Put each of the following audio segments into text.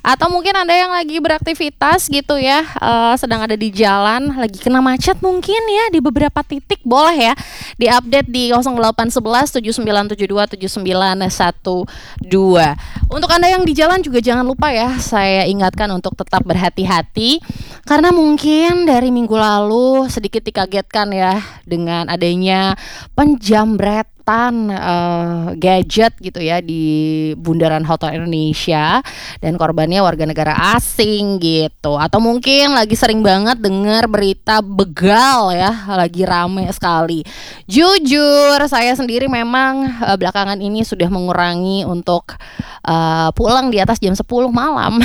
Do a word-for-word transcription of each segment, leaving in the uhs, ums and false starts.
Atau mungkin Anda yang lagi beraktivitas gitu ya, uh, sedang ada di jalan, lagi kena macet mungkin ya di beberapa titik, boleh ya diupdate di nol delapan satu satu tujuh sembilan tujuh dua tujuh sembilan satu dua. Untuk Anda yang di jalan juga jangan lupa ya, saya ingatkan untuk tetap berhati-hati karena mungkin dari minggu lalu sedikit dikagetkan ya dengan adanya penjambretan uh, gadget gitu ya di Bundaran Hotel Indonesia dan korbannya warga negara asing gitu. Atau mungkin lagi sering banget dengar berita begal ya, lagi rame sekali. Jujur saya sendiri memang uh, belakangan ini sudah mengurangi untuk uh, pulang di atas jam sepuluh malam.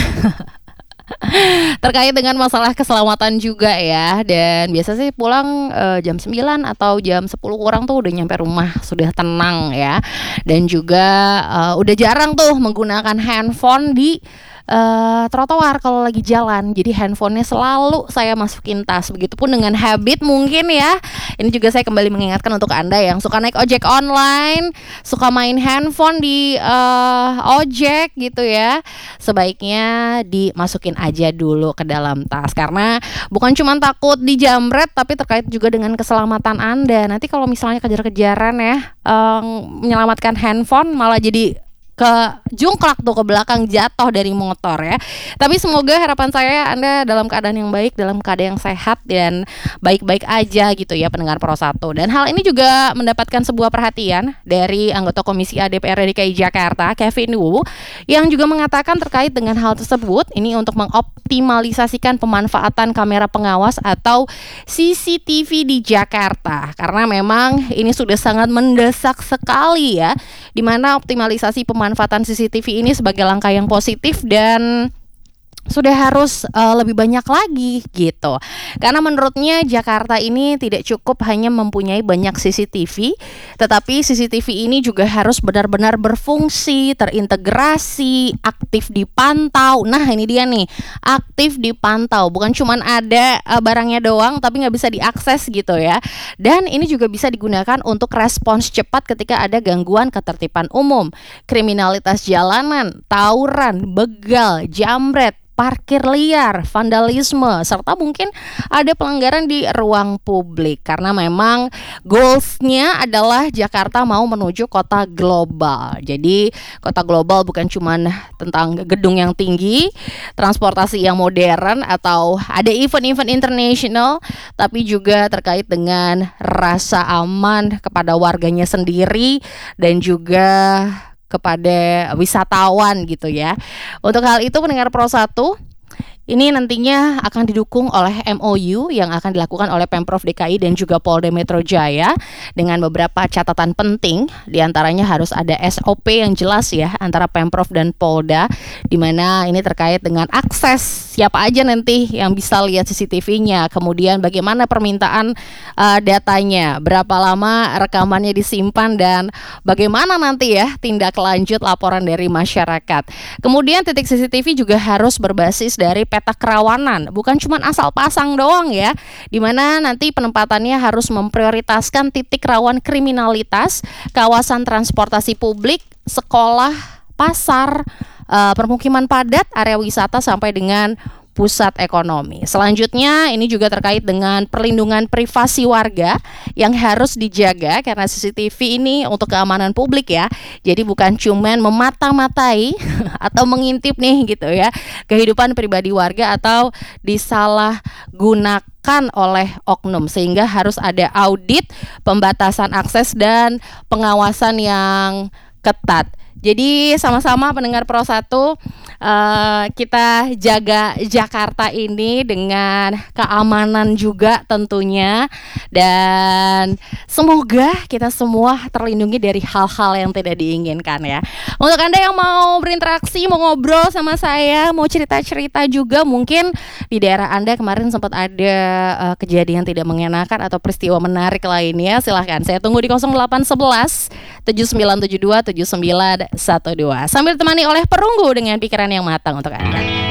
Terkait dengan masalah keselamatan juga ya. Dan biasa sih pulang uh, jam sembilan atau jam sepuluh kurang tuh udah nyampe rumah, sudah tenang ya. Dan juga uh, udah jarang tuh menggunakan handphone di Uh, trotoar kalau lagi jalan. Jadi handphonenya selalu saya masukin tas. Begitupun dengan habit mungkin ya. Ini juga saya kembali mengingatkan untuk Anda yang suka naik ojek online, suka main handphone di uh, ojek gitu ya, sebaiknya dimasukin aja dulu ke dalam tas. Karena bukan cuma takut dijamret, tapi terkait juga dengan keselamatan Anda. Nanti kalau misalnya kejar-kejaran ya, um, menyelamatkan handphone malah jadi ke jungklak tuh ke belakang, jatuh dari motor ya. Tapi semoga harapan saya Anda dalam keadaan yang baik, dalam keadaan yang sehat dan baik-baik aja gitu ya pendengar Pro satu. Dan hal ini juga mendapatkan sebuah perhatian dari anggota Komisi A D P R D K I Jakarta, Kevin Wu, yang juga mengatakan terkait dengan hal tersebut ini untuk mengoptimalisasikan pemanfaatan kamera pengawas atau C C T V di Jakarta. Karena memang ini sudah sangat mendesak sekali ya, di mana optimalisasi pemanfaatan Manfaatan C C T V ini sebagai langkah yang positif dan sudah harus uh, lebih banyak lagi gitu. Karena menurutnya Jakarta ini tidak cukup hanya mempunyai banyak C C T V, tetapi C C T V ini juga harus benar-benar berfungsi, terintegrasi, aktif dipantau. Nah ini dia nih, aktif dipantau, bukan cuma ada uh, barangnya doang tapi nggak bisa diakses gitu ya. Dan ini juga bisa digunakan untuk respons cepat ketika ada gangguan ketertiban umum, kriminalitas jalanan, tawuran, begal, jambret, parkir liar, vandalisme, serta mungkin ada pelanggaran di ruang publik. Karena memang goals-nya adalah Jakarta mau menuju kota global. Jadi kota global bukan cuma tentang gedung yang tinggi, transportasi yang modern, atau ada event-event internasional, tapi juga terkait dengan rasa aman kepada warganya sendiri dan juga kepada wisatawan gitu ya. Untuk hal itu pendengar Pro satu, ini nantinya akan didukung oleh M O U yang akan dilakukan oleh Pemprov D K I dan juga Polda Metro Jaya dengan beberapa catatan penting. Di antaranya harus ada S O P yang jelas ya antara Pemprov dan Polda, di mana ini terkait dengan akses siapa aja nanti yang bisa lihat C C T V-nya, kemudian bagaimana permintaan uh, datanya, berapa lama rekamannya disimpan, dan bagaimana nanti ya tindak lanjut laporan dari masyarakat. Kemudian titik C C T V juga harus berbasis dari peta kerawanan, bukan cuma asal pasang doang ya, dimana nanti penempatannya harus memprioritaskan titik rawan kriminalitas, kawasan transportasi publik, sekolah, pasar, uh, permukiman padat, area wisata sampai dengan pusat ekonomi. Selanjutnya ini juga terkait dengan perlindungan privasi warga yang harus dijaga karena C C T V ini untuk keamanan publik ya. Jadi bukan cuman memata-matai atau mengintip nih gitu ya kehidupan pribadi warga atau disalahgunakan oleh oknum, sehingga harus ada audit, pembatasan akses dan pengawasan yang ketat. Jadi sama-sama pendengar Pro satu, uh, kita jaga Jakarta ini dengan keamanan juga tentunya, dan semoga kita semua terlindungi dari hal-hal yang tidak diinginkan ya. Untuk Anda yang mau berinteraksi, mau ngobrol sama saya, mau cerita-cerita juga, mungkin di daerah Anda kemarin sempat ada uh, kejadian tidak mengenakan atau peristiwa menarik lainnya, silahkan saya tunggu di nol delapan satu satu tujuh sembilan tujuh dua tujuh sembilan satu dua sambil ditemani oleh Perunggu dengan pikiran yang matang untuk Anda.